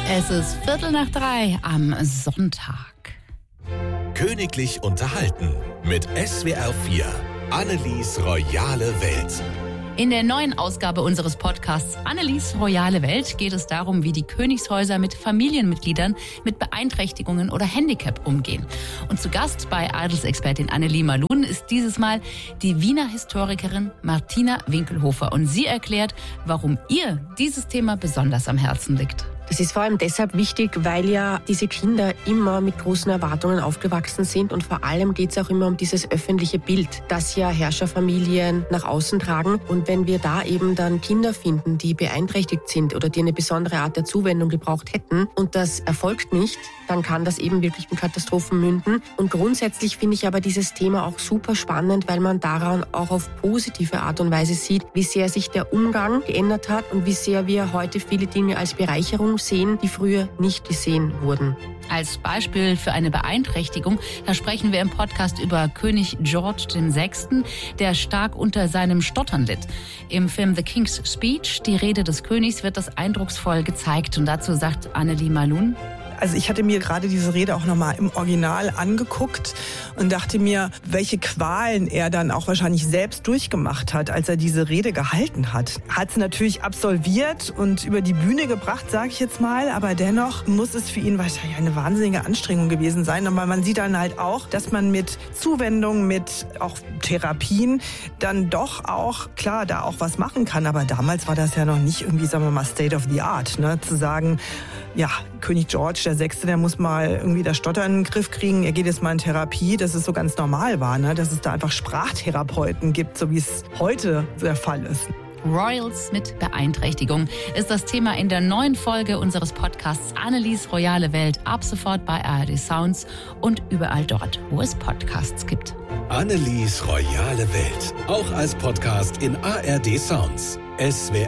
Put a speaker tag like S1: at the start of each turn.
S1: Es ist 2:15 am Sonntag.
S2: Königlich unterhalten mit SWR 4. Annelies royale Welt.
S1: In der neuen Ausgabe unseres Podcasts Annelies royale Welt geht es darum, wie die Königshäuser mit Familienmitgliedern mit Beeinträchtigungen oder Handicap umgehen. Und zu Gast bei Adelsexpertin Annelie Malun ist dieses Mal die Wiener Historikerin Martina Winkelhofer. Und sie erklärt, warum ihr dieses Thema besonders am Herzen liegt.
S3: Das ist vor allem deshalb wichtig, weil ja diese Kinder immer mit großen Erwartungen aufgewachsen sind und vor allem geht es auch immer um dieses öffentliche Bild, das ja Herrscherfamilien nach außen tragen. Und wenn wir da eben dann Kinder finden, die beeinträchtigt sind oder die eine besondere Art der Zuwendung gebraucht hätten und das erfolgt nicht, dann kann das eben wirklich in Katastrophen münden. Und grundsätzlich finde ich aber dieses Thema auch super spannend, weil man daran auch auf positive Art und Weise sieht, wie sehr sich der Umgang geändert hat und wie sehr wir heute viele Dinge als Bereicherung sehen, die früher nicht gesehen wurden.
S1: Als Beispiel für eine Beeinträchtigung, da sprechen wir im Podcast über König George VI., der stark unter seinem Stottern litt. Im Film The King's Speech, die Rede des Königs, wird das eindrucksvoll gezeigt. Und dazu sagt Annelie Malun:
S4: Also ich hatte mir gerade diese Rede auch nochmal im Original angeguckt und dachte mir, welche Qualen er dann auch wahrscheinlich selbst durchgemacht hat, als er diese Rede gehalten hat. Hat es natürlich absolviert und über die Bühne gebracht, sage ich jetzt mal, aber dennoch muss es für ihn wahrscheinlich eine wahnsinnige Anstrengung gewesen sein. Und man sieht dann halt auch, dass man mit Zuwendung, mit auch Therapien dann doch auch, klar, da auch was machen kann. Aber damals war das ja noch nicht irgendwie, sagen wir mal, State of the Art, ne? Zu sagen, ja, König George VI., der muss mal irgendwie das Stottern in den Griff kriegen, er geht jetzt mal in Therapie, dass es so ganz normal war, ne? Dass es da einfach Sprachtherapeuten gibt, so wie es heute der Fall ist.
S1: Royals mit Beeinträchtigung ist das Thema in der neuen Folge unseres Podcasts Annelies royale Welt, ab sofort bei ARD Sounds und überall dort, wo es Podcasts gibt.
S2: Annelies royale Welt, auch als Podcast in ARD Sounds. SWR